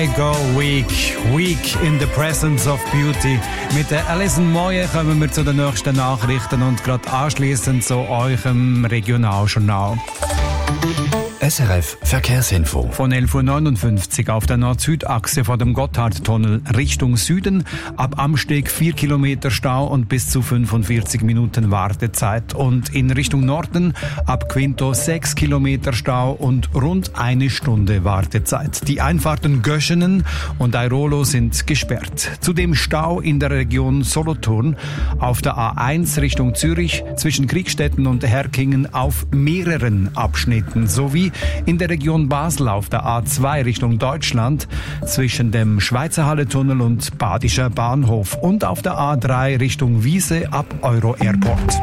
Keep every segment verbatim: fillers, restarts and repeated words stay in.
Go Week, Week in the Presence of Beauty. Mit der Alison Moye kommen wir zu den nächsten Nachrichten und gerade anschliessend zu eurem Regionaljournal. S R F Verkehrsinfo. Von elf Uhr neunundfünfzig auf der Nord-Süd-Achse vor dem Gotthardtunnel Richtung Süden. Ab Amsteg vier Kilometer Stau und bis zu fünfundvierzig Minuten Wartezeit. Und in Richtung Norden ab Quinto sechs Kilometer Stau und rund eine Stunde Wartezeit. Die Einfahrten Göschenen und Airolo sind gesperrt. Zudem Stau in der Region Solothurn auf der A eins Richtung Zürich zwischen Kriegstetten und Herkingen auf mehreren Abschnitten sowie in der Region Basel auf der A zwei Richtung Deutschland zwischen dem Schweizer Halletunnel und Badischer Bahnhof und auf der A drei Richtung Wiese ab Euro Airport.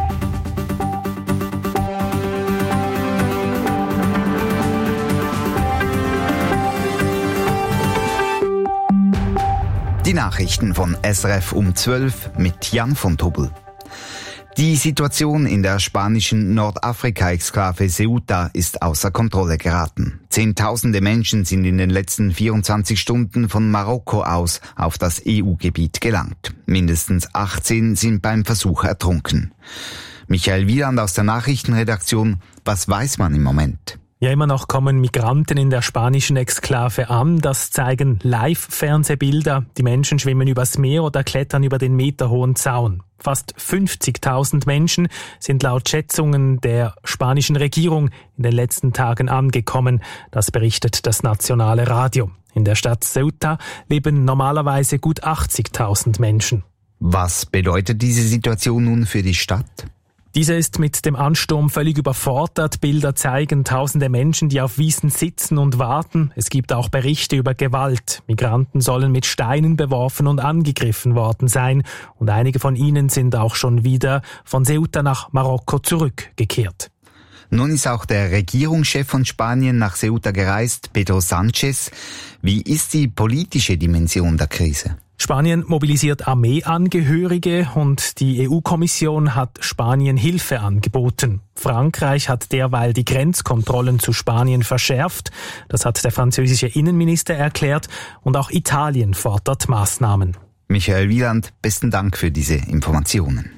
Die Nachrichten von S R F um zwölf mit Jan von Tobel. Die Situation in der spanischen Nordafrika-Exklave Ceuta ist außer Kontrolle geraten. Zehntausende Menschen sind in den letzten vierundzwanzig Stunden von Marokko aus auf das E U-Gebiet gelangt. Mindestens achtzehn sind beim Versuch ertrunken. Michael Wieland aus der Nachrichtenredaktion, was weiß man im Moment? Ja, immer noch kommen Migranten in der spanischen Exklave an. Das zeigen Live-Fernsehbilder. Die Menschen schwimmen übers Meer oder klettern über den meterhohen Zaun. Fast fünfzigtausend Menschen sind laut Schätzungen der spanischen Regierung in den letzten Tagen angekommen. Das berichtet das nationale Radio. In der Stadt Ceuta leben normalerweise gut achtzigtausend Menschen. Was bedeutet diese Situation nun für die Stadt? Diese ist mit dem Ansturm völlig überfordert. Bilder zeigen tausende Menschen, die auf Wiesen sitzen und warten. Es gibt auch Berichte über Gewalt. Migranten sollen mit Steinen beworfen und angegriffen worden sein. Und einige von ihnen sind auch schon wieder von Ceuta nach Marokko zurückgekehrt. Nun ist auch der Regierungschef von Spanien nach Ceuta gereist, Pedro Sánchez. Wie ist die politische Dimension der Krise? Spanien mobilisiert Armeeangehörige und die E U-Kommission hat Spanien Hilfe angeboten. Frankreich hat derweil die Grenzkontrollen zu Spanien verschärft. Das hat der französische Innenminister erklärt. Und auch Italien fordert Maßnahmen. Michael Wieland, besten Dank für diese Informationen.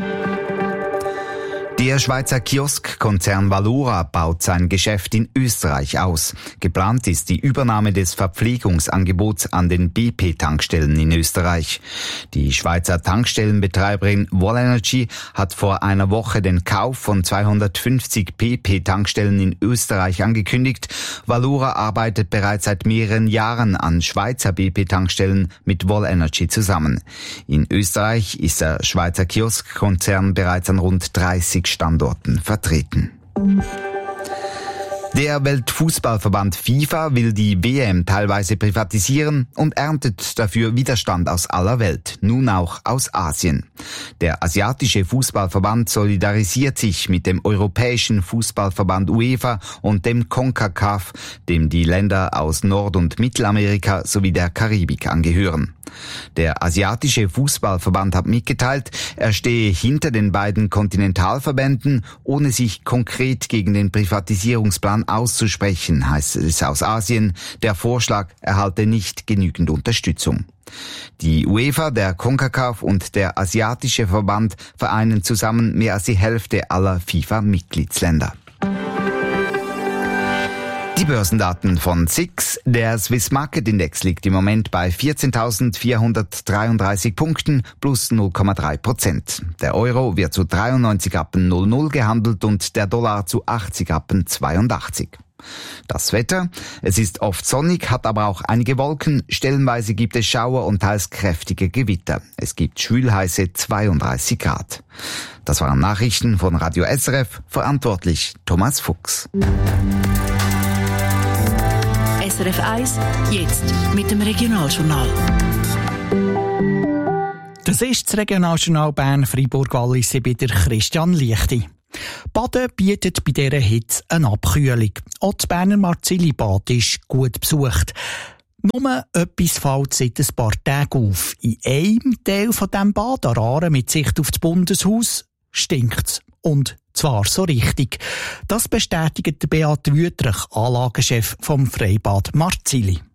Der Schweizer Kioskkonzern Valora baut sein Geschäft in Österreich aus. Geplant ist die Übernahme des Verpflegungsangebots an den B P-Tankstellen in Österreich. Die Schweizer Tankstellenbetreiberin Wallenergy hat vor einer Woche den Kauf von zweihundertfünfzig B P-Tankstellen in Österreich angekündigt. Valora arbeitet bereits seit mehreren Jahren an Schweizer B P-Tankstellen mit Wallenergy zusammen. In Österreich ist der Schweizer Kioskkonzern bereits an rund dreißig Standorten vertreten. Der Weltfußballverband FIFA will die W M teilweise privatisieren und erntet dafür Widerstand aus aller Welt, nun auch aus Asien. Der asiatische Fußballverband solidarisiert sich mit dem europäischen Fußballverband UEFA und dem CONCACAF, dem die Länder aus Nord- und Mittelamerika sowie der Karibik angehören. Der asiatische Fußballverband hat mitgeteilt, er stehe hinter den beiden Kontinentalverbänden, ohne sich konkret gegen den Privatisierungsplan auszusprechen, heißt es aus Asien. Der Vorschlag erhalte nicht genügend Unterstützung. Die UEFA, der CONCACAF und der asiatische Verband vereinen zusammen mehr als die Hälfte aller FIFA-Mitgliedsländer. Die Börsendaten von S I X. Der Swiss Market Index liegt im Moment bei vierzehntausendvierhundertdreiunddreißig Punkten plus null Komma drei Prozent. Der Euro wird zu dreiundneunzig Rappen null null gehandelt und der Dollar zu achtzig Rappen zweiundachtzig. Das Wetter, es ist oft sonnig, hat aber auch einige Wolken. Stellenweise gibt es Schauer und teils kräftige Gewitter. Es gibt schwülheiße zweiunddreißig Grad. Das waren Nachrichten von Radio S R F, verantwortlich Thomas Fuchs. S R F eins, jetzt mit dem Regionaljournal. Das ist das Regionaljournal Bern-Freiburg-Wallis bei der Christian Lichti. Baden bietet bei dieser Hitze eine Abkühlung. Auch das Berner Marzili-Bad ist gut besucht. Nur etwas fällt seit ein paar Tagen auf. In einem Teil von diesem Bad, an Aare mit Sicht auf das Bundeshaus, stinkt's. Und zwar so richtig. Das bestätigt Beat Wüthrich, Anlagechef vom Freibad Marzili.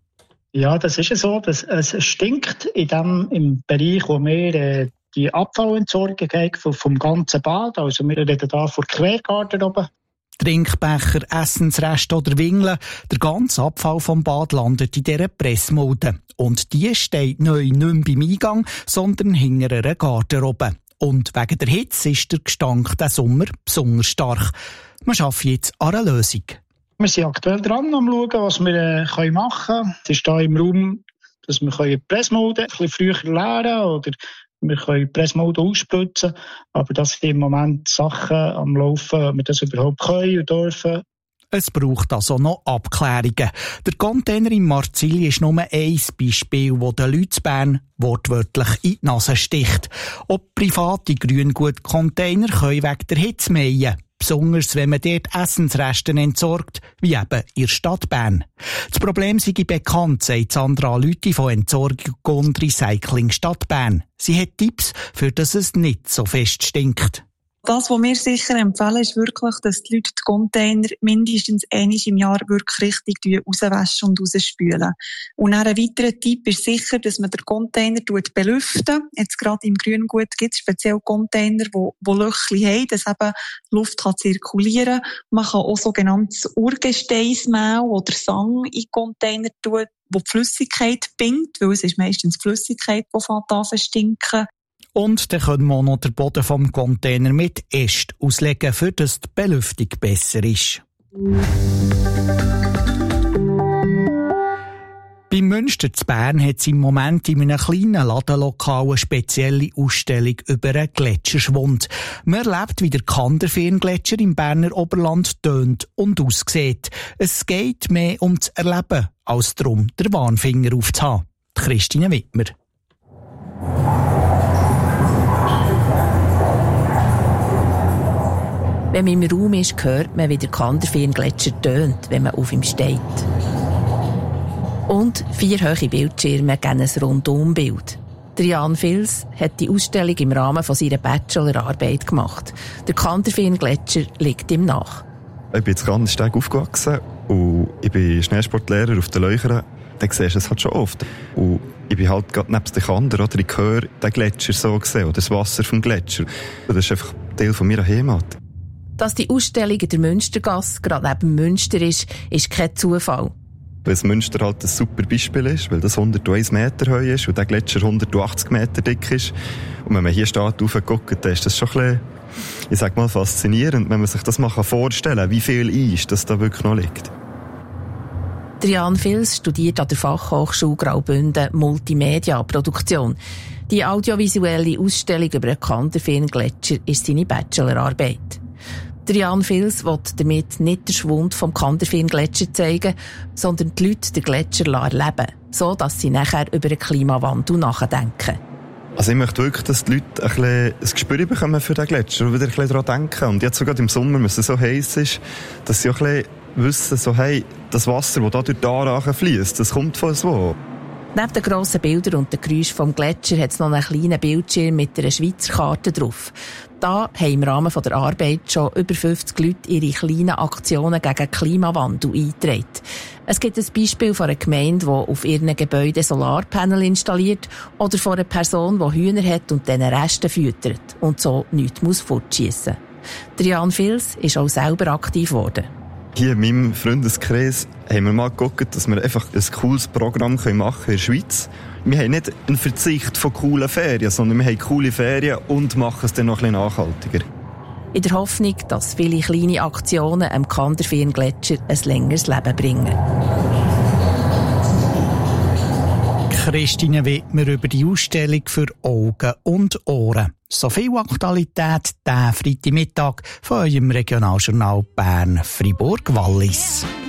Ja, das ist ja so. Dass es stinkt in dem, im Bereich, wo wir äh, die Abfallentsorgung haben vom, vom ganzen Bad. Also wir reden da von Quergarten oben. Trinkbecher, Essensreste oder Wingeln. Der ganze Abfall vom Bad landet in dieser Pressmulde. Und die steht neu nicht mehr beim Eingang, sondern hinter einer Garderobe. Und wegen der Hitze ist der Gestank diesen Sommer besonders stark. Wir arbeiten jetzt an einer Lösung. Wir sind aktuell dran, am schauen, was wir äh, machen können. Es ist da im Raum, dass wir die Pressmulde ein bisschen früher leeren oder wir können die Pressmulde ausspritzen. Aber das sind im Moment Sachen am Laufen, ob wir das überhaupt können und dürfen. Es braucht also noch Abklärungen. Der Container in Marzili ist nur ein Beispiel, wo den Leuten in Bern wortwörtlich in die Nase sticht. Auch private Grüngut-Container können wegen der Hitze mähen. Besonders wenn man dort Essensreste entsorgt, wie eben in der Stadt Bern. Das Problem sei bekannt, sagt Sandra Lüthi von Entsorgung und Recycling Stadt Bern. Sie hat Tipps, für dass es nicht so fest stinkt. Das, was wir sicher empfehlen, ist wirklich, dass die Leute die Container mindestens einmal im Jahr wirklich richtig rauswaschen und rausspülen. Und ein weiterer Tipp ist sicher, dass man den Container belüften. Jetzt gerade im Grüngut gibt es speziell Container, die, die Löchchen haben, dass eben Luft kann zirkulieren kann. Man kann auch sogenanntes Urgesteinsmehl oder Sang in Container tun, wo die Flüssigkeit bindet, weil es ist meistens die Flüssigkeit, die fängt an zu stinken. Und dann können wir noch den Boden vom Container mit Ästen auslegen, für dass die Belüftung besser ist. Beim Münster zu Bern hat es im Moment in einem kleinen Ladenlokal eine spezielle Ausstellung über einen Gletscherschwund. Man erlebt, wie der Kanderfirngletscher im Berner Oberland tönt und aussieht. Es geht mehr um das Erleben, als darum, den Warnfinger aufzuhaben. Christine Wittmer. Wenn man im Raum ist, hört man, wie der Kanderfirngletscher tönt, wenn man auf ihm steht. Und vier hohe Bildschirme geben ein Rundumbild. Der Jan Fils hat die Ausstellung im Rahmen von seiner Bachelorarbeit gemacht. Der Kanderfirngletscher liegt ihm nach. Ich bin jetzt ganz stark aufgewachsen und ich bin Schneesportlehrer auf den Leuchern. Dann siehst du es halt schon oft. Und ich bin halt gerade neben dem Kander, oder ich höre den Gletscher so gesehen, oder das Wasser vom Gletscher. Und das ist einfach Teil von meiner Heimat. Dass die Ausstellung in der Münstergasse gerade neben Münster ist, ist kein Zufall. Weil das Münster halt ein super Beispiel ist, weil das hunderteins Meter hoch ist und der Gletscher hundertachtzig Meter dick ist. Und wenn man hier steht, raufguckt, dann ist das schon ein bisschen, ich sag mal, faszinierend, wenn man sich das mal vorstellen kann, wie viel Eis das da wirklich noch liegt. Der Jan Fils studiert an der Fachhochschule Graubünden Multimedia-Produktion. Die audiovisuelle Ausstellung über den Kanderfirngletscher ist seine Bachelorarbeit. Der Jan Fils will damit nicht den Schwund vom Kanderfirngletscher zeigen, sondern die Leute den Gletscher erleben, so dass sie nachher über den Klimawandel nachdenken. Also ich möchte wirklich, dass die Leute ein, bisschen ein Gespür bekommen für den Gletscher und wieder ein bisschen daran denken. Und jetzt sogar im Sommer, wenn es so heiß ist, dass sie auch ein bisschen wissen, so, hey, das Wasser, das da durch die Aare fließt, das kommt von so. Neben den grossen Bildern und den Geräuschen vom Gletscher hat es noch einen kleinen Bildschirm mit einer Schweizer Karte drauf. Da haben im Rahmen der Arbeit schon über fünfzig Leute ihre kleinen Aktionen gegen den Klimawandel eingetragen. Es gibt ein Beispiel von einer Gemeinde, die auf ihren Gebäuden Solarpanel installiert, oder von einer Person, die Hühner hat und diesen Resten füttert und so nichts fortschiessen muss. Der Jan Fils ist auch selber aktiv geworden. Hier in meinem Freundeskreis haben wir mal geguckt, dass wir einfach ein cooles Programm machen können in der Schweiz. Wir haben nicht einen Verzicht von coolen Ferien, sondern wir haben coole Ferien und machen es dann noch ein bisschen nachhaltiger. In der Hoffnung, dass viele kleine Aktionen am Kanderfirngletscher ein längeres Leben bringen. Christine Wittmer über die Ausstellung für Augen und Ohren. So viel Aktualität diesen Freitagmittag von eurem Regionaljournal Bern-Fribourg-Wallis.